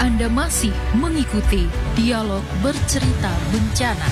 Anda masih mengikuti Dialog Bercerita Bencana.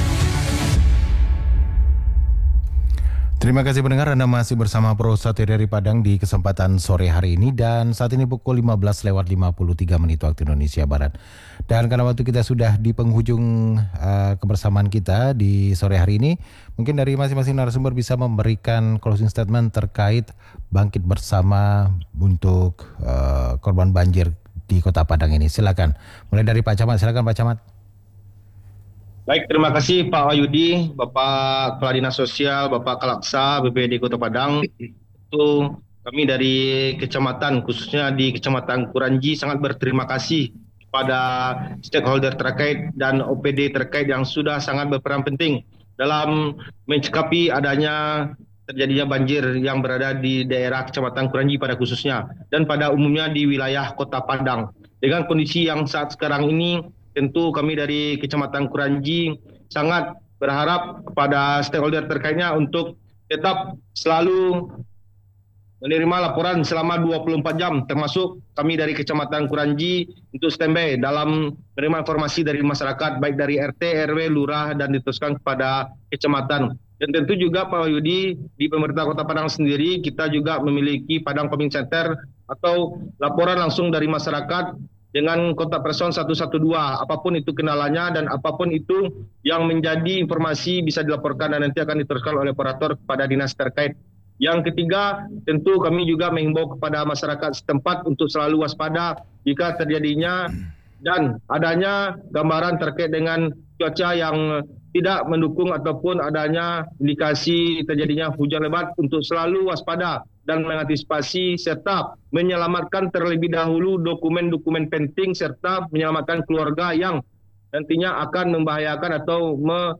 Terima kasih pendengar, Anda masih bersama Pro 1 dari Padang di kesempatan sore hari ini, dan saat ini pukul 15:53 waktu Indonesia Barat. Dan karena waktu kita sudah di penghujung kebersamaan kita di sore hari ini, mungkin dari masing-masing narasumber bisa memberikan closing statement terkait bangkit bersama untuk korban banjir di Kota Padang ini. Silakan. Mulai dari Pak Camat, silakan Pak Camat. Baik, terima kasih Pak Wahyudi, Bapak Kepala Dinas Sosial, Bapak Kalaksa, BPD Kota Padang. Itu kami dari kecamatan, khususnya di Kecamatan Kuranji, sangat berterima kasih kepada stakeholder terkait dan OPD terkait yang sudah sangat berperan penting dalam mencikapi adanya terjadinya banjir yang berada di daerah Kecamatan Kuranji pada khususnya, dan pada umumnya di wilayah Kota Padang. Dengan kondisi yang saat sekarang ini, tentu kami dari Kecamatan Kuranji sangat berharap kepada stakeholder terkaitnya untuk tetap selalu menerima laporan selama 24 jam, termasuk kami dari Kecamatan Kuranji untuk standby dalam menerima informasi dari masyarakat, baik dari RT, RW, Lurah, dan diteruskan kepada Kecamatan. Dan tentu juga Pak Wahyudi, di pemerintah Kota Padang sendiri, kita juga memiliki Padang Community Center atau laporan langsung dari masyarakat dengan kontak person 112, apapun itu kenalannya dan apapun itu yang menjadi informasi bisa dilaporkan dan nanti akan diteruskan oleh operator kepada dinas terkait. Yang ketiga, tentu kami juga menghimbau kepada masyarakat setempat untuk selalu waspada jika terjadinya dan adanya gambaran terkait dengan cuaca yang tidak mendukung ataupun adanya indikasi terjadinya hujan lebat, untuk selalu waspada dan mengantisipasi serta menyelamatkan terlebih dahulu dokumen-dokumen penting serta menyelamatkan keluarga yang nantinya akan membahayakan atau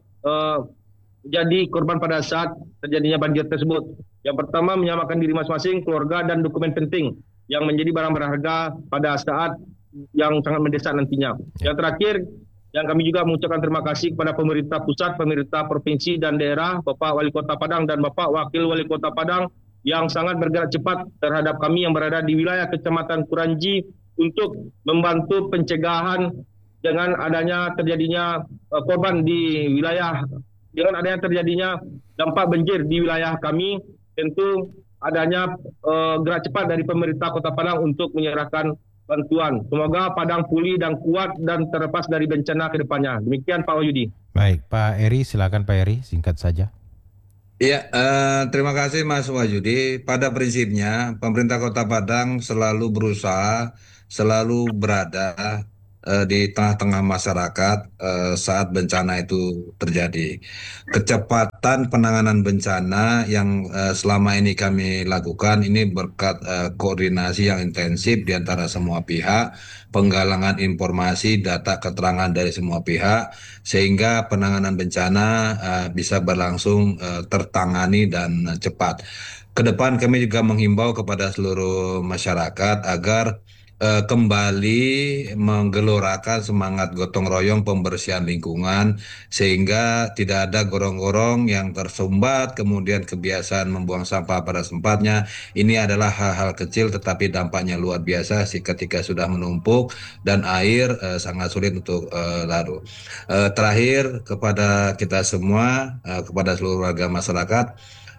jadi korban pada saat terjadinya banjir tersebut. Yang pertama, menyelamatkan diri masing-masing, keluarga, dan dokumen penting yang menjadi barang berharga pada saat yang sangat mendesak nantinya. Yang terakhir, yang kami juga mengucapkan terima kasih kepada pemerintah pusat, pemerintah provinsi dan daerah, Bapak Wali Kota Padang dan Bapak Wakil Wali Kota Padang yang sangat bergerak cepat terhadap kami yang berada di wilayah Kecamatan Kuranji untuk membantu pencegahan dengan adanya terjadinya korban di wilayah, dengan adanya terjadinya dampak banjir di wilayah kami. Tentu adanya gerak cepat dari pemerintah Kota Padang untuk menyerahkan bantuan. Semoga Padang pulih dan kuat dan terlepas dari bencana ke depannya. Demikian Pak Wahyudi. Baik, Pak Eri, silakan Pak Eri, singkat saja. Iya, terima kasih Mas Wahyudi. Pada prinsipnya, pemerintah Kota Padang selalu berusaha, selalu berada di tengah-tengah masyarakat saat bencana itu terjadi. Kecepatan penanganan bencana yang selama ini kami lakukan ini berkat koordinasi yang intensif di antara semua pihak, penggalangan informasi, data, keterangan dari semua pihak, sehingga penanganan bencana bisa berlangsung tertangani dan cepat. Kedepan kami juga menghimbau kepada seluruh masyarakat agar kembali menggelorakan semangat gotong royong pembersihan lingkungan, sehingga tidak ada gorong-gorong yang tersumbat, kemudian kebiasaan membuang sampah pada tempatnya. Ini adalah hal-hal kecil tetapi dampaknya luar biasa sih ketika sudah menumpuk dan air sangat sulit untuk larut. Terakhir, kepada kita semua, kepada seluruh warga masyarakat,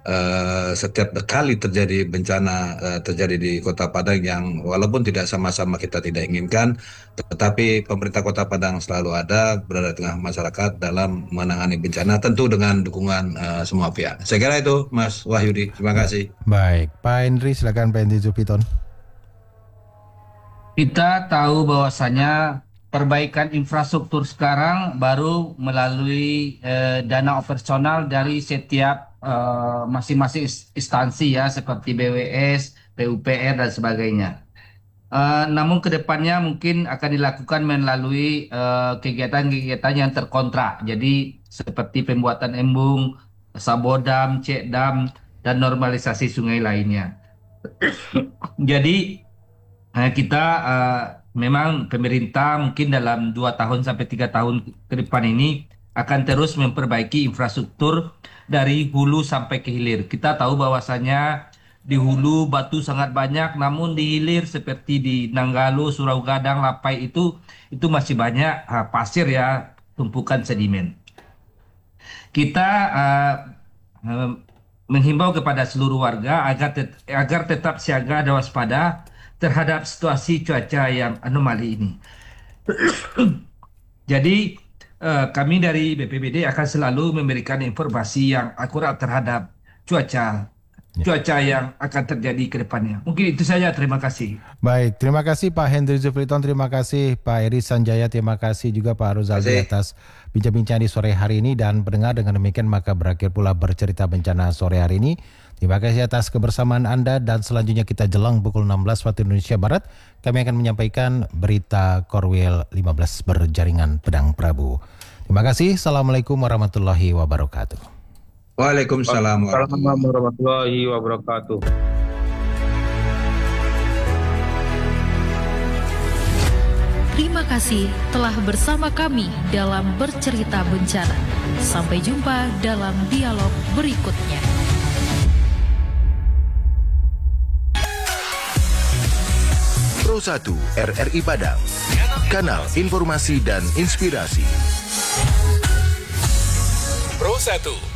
setiap kali terjadi bencana terjadi di Kota Padang yang walaupun tidak sama-sama kita tidak inginkan, tetapi pemerintah Kota Padang selalu ada berada di tengah masyarakat dalam menangani bencana, tentu dengan dukungan semua pihak. Saya kira itu Mas Wahyudi. Terima kasih. Baik, Pak Henry, silakan Pak Henry Zupiton. Kita tahu bahwasanya perbaikan infrastruktur sekarang baru melalui dana operasional dari setiap masing-masing instansi ya, seperti BWS, PUPR dan sebagainya. Namun kedepannya mungkin akan dilakukan melalui kegiatan-kegiatan yang terkontrak. Jadi seperti pembuatan embung, sabodam, cekdam, dan normalisasi sungai lainnya. Jadi kita memang pemerintah mungkin dalam 2 tahun sampai 3 tahun ke depan ini akan terus memperbaiki infrastruktur dari hulu sampai ke hilir. Kita tahu bahwasanya Di hulu batu sangat banyak, namun di hilir seperti di Nanggalo, Surau Gadang, Lapai itu masih banyak pasir ya, tumpukan sedimen. Kita menghimbau kepada seluruh warga agar tetap siaga dan waspada terhadap situasi cuaca yang anomali ini. Jadi kami dari BPBD akan selalu memberikan informasi yang akurat terhadap cuaca yang akan terjadi ke depannya. Mungkin itu saja, terima kasih. Baik, terima kasih Pak Henry Zufriton, terima kasih Pak Eri Sanjaya, terima kasih juga Pak Rozaldi atas bincang-bincang di sore hari ini. Dan pendengar, dengan demikian maka berakhir pula bercerita bencana sore hari ini. Terima kasih atas kebersamaan Anda, dan selanjutnya kita jelang pukul 16 waktu Indonesia Barat, kami akan menyampaikan berita Korwil 15 berjaringan pedang Prabu. Terima kasih, Assalamualaikum warahmatullahi wabarakatuh. Waalaikumsalam warahmatullahi wabarakatuh. Terima kasih telah bersama kami dalam Bercerita Bencana. Sampai jumpa dalam dialog berikutnya. Pro 1 RRI Padang, kanal informasi dan inspirasi. Pro 1